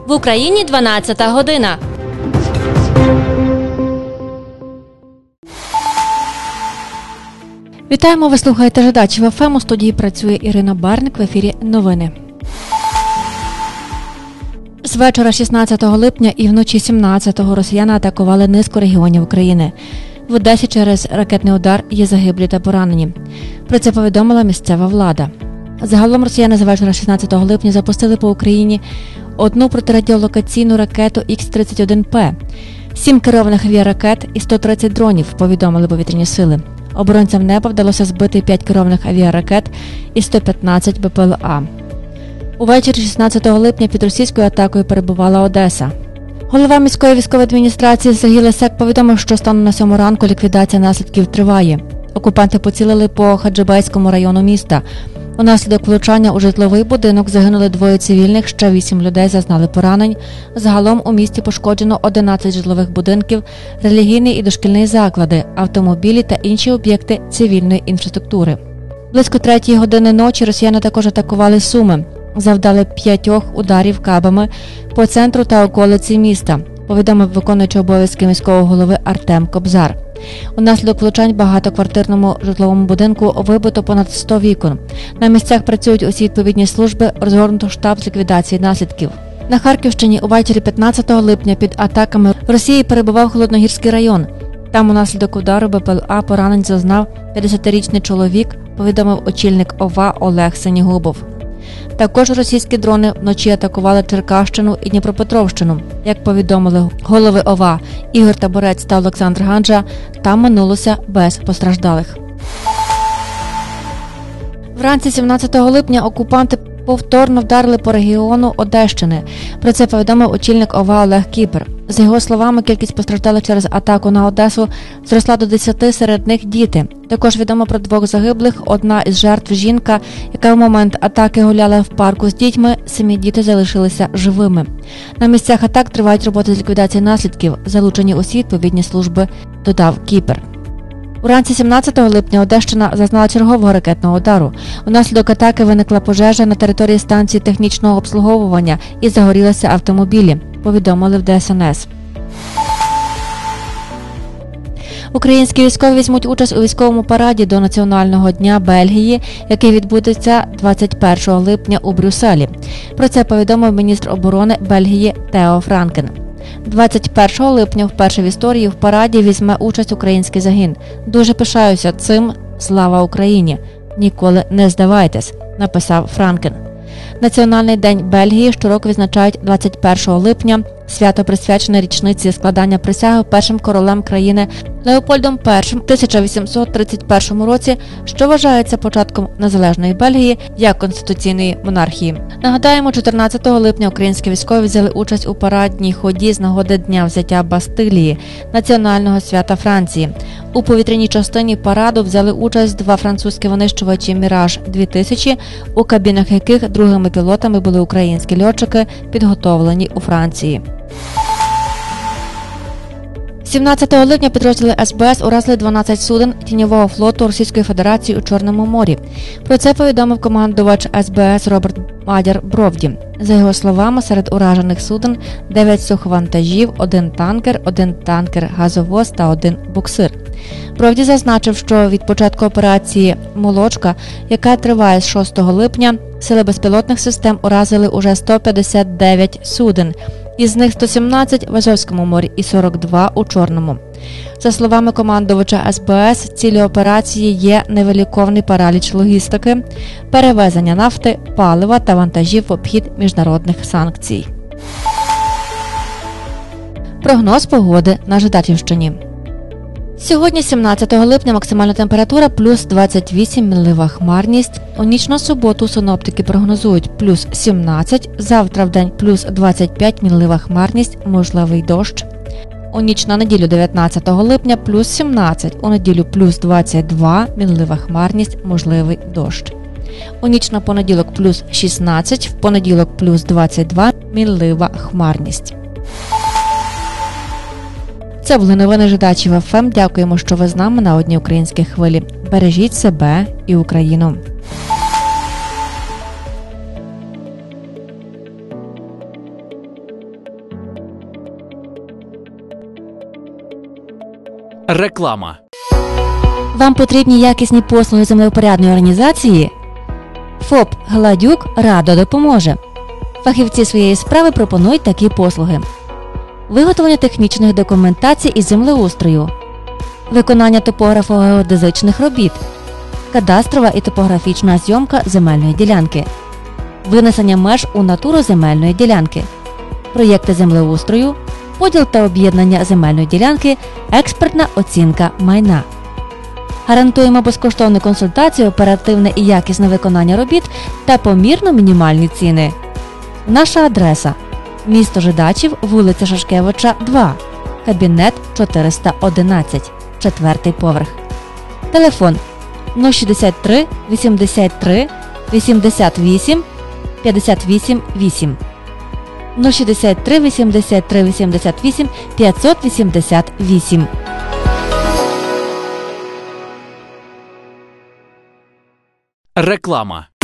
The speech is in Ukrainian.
В Україні 12 година. Вітаємо, ви слухаєте «Жидачів ФМ». У студії працює Ірина Барник, в ефірі новини. З вечора 16 липня і вночі 17-го росіяни атакували низку регіонів України. В Одесі через ракетний удар є загиблі та поранені. Про це повідомила місцева влада. Загалом росіяни з вечора 16 липня запустили по Україні одну протирадіолокаційну ракету Х-31П, 7 керованих авіаракет і 130 дронів, повідомили повітряні сили. Оборонцям неба вдалося збити 5 керованих авіаракет і 115 БПЛА. Увечері 16 липня під російською атакою перебувала Одеса. Голова міської військової адміністрації Сергій Лисак повідомив, що станом на 7 ранку ліквідація наслідків триває. Окупанти поцілили по Хаджибейському району міста. Унаслідок влучання у житловий будинок загинули 2 цивільних, ще 8 людей зазнали поранень. Загалом у місті пошкоджено 11 житлових будинків, релігійний і дошкільний заклади, автомобілі та інші об'єкти цивільної інфраструктури. Близько 3-ї години ночі росіяни також атакували Суми. Завдали 5 ударів кабами по центру та околиці міста, повідомив виконуючий обов'язки міського голови Артем Кобзар. Унаслідок влучань в багатоквартирному житловому будинку вибито понад 100 вікон. На місцях працюють усі відповідні служби, розгорнуто штаб з ліквідації наслідків. На Харківщині увечері 15 липня під атаками Росії перебував Холодногірський район. Там унаслідок удару БПЛА поранень зазнав 50-річний чоловік, повідомив очільник ОВА Олег Синігубов. Також російські дрони вночі атакували Черкащину і Дніпропетровщину. Як повідомили голови ОВА Ігор Таборець та Олександр Ганджа, там минулося без постраждалих. Вранці 17 липня окупанти повторно вдарили по регіону Одещини. Про це повідомив очільник ОВА Олег Кіпер. За його словами, кількість постраждалих через атаку на Одесу зросла до 10, серед них діти. Також відомо про 2 загиблих, одна із жертв – жінка, яка в момент атаки гуляла в парку з дітьми, 7 діти залишилися живими. На місцях атак тривають роботи з ліквідації наслідків, залучені усі відповідні служби, додав Кіпер. Уранці 17 липня Одещина зазнала чергового ракетного удару. Унаслідок атаки виникла пожежа на території станції технічного обслуговування і загорілися автомобілі, повідомили в ДСНС. Українські військові візьмуть участь у військовому параді до Національного дня Бельгії, який відбудеться 21 липня у Брюсселі. Про це повідомив міністр оборони Бельгії Тео Франкен. 21 липня вперше в історії в параді візьме участь український загін. Дуже пишаюся цим. Слава Україні! Ніколи не здавайтесь, написав Франкен. Національний день Бельгії щороку відзначають 21 липня. Свято присвячене річниці складання присяги першим королем країни Леопольдом І в 1831 році, що вважається початком незалежної Бельгії як конституційної монархії. Нагадаємо, 14 липня українські військові взяли участь у парадній ході з нагоди Дня взяття Бастилії, національного свята Франції. У повітряній частині параду взяли участь 2 французькі винищувачі «Міраж-2000», у кабінах яких другими пілотами були українські льотчики, підготовлені у Франції. 17 липня підрозділи СБС уразили 12 суден тіньового флоту Російської Федерації у Чорному морі. Про це повідомив командувач СБС Роберт Мадяр Бровді. За його словами, серед уражених суден 9 суховантажів, 1 танкер-газовоз та 1 буксир. Бровді зазначив, що від початку операції «Молочка», яка триває з 6 липня, сили безпілотних систем уразили уже 159 суден. Із них 117 в Азовському морі і 42 у Чорному. За словами командувача СБС, ціллю операції є невиліковний параліч логістики, перевезення нафти, палива та вантажів в обхід міжнародних санкцій. Прогноз погоди на Жидачівщині. Сьогодні, 17 липня, максимальна температура плюс 28, мінлива хмарність. У ніч на суботу синоптики прогнозують плюс 17, завтра в день плюс 25, мінлива хмарність, можливий дощ. У ніч на неділю 19 липня плюс 17, у неділю плюс 22, мінлива хмарність, можливий дощ. У ніч на понеділок плюс 16, в понеділок плюс 22, мінлива хмарність. Це були новини Жидачів ФМ. Дякуємо, що ви з нами на одній українській хвилі. Бережіть себе і Україну. Реклама. Вам потрібні якісні послуги землевпорядної організації? ФОП «Гладюк» радо допоможе. Фахівці своєї справи пропонують такі послуги: виготовлення технічних документацій із землеустрою, виконання топографо-геодезичних робіт, кадастрова і топографічна зйомка земельної ділянки, винесення меж у натуру земельної ділянки, проєкти землеустрою, поділ та об'єднання земельної ділянки, експертна оцінка майна. Гарантуємо безкоштовну консультацію, оперативне і якісне виконання робіт та помірно мінімальні ціни. Наша адреса: місто Жидачів, вулиця Шашкевича, 2, кабінет 411, 4-й поверх. Телефон 063 83 88 58 8, 063 83 88 588. Реклама.